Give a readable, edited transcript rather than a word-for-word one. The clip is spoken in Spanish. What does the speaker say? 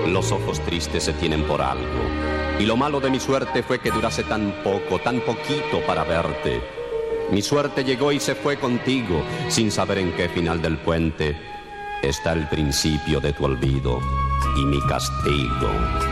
Los ojos tristes se tienen por algo. Y lo malo de mi suerte fue que durase tan poco, tan poquito para verte. Mi suerte llegó y se fue contigo, sin saber en qué final del puente está el principio de tu olvido y mi castigo.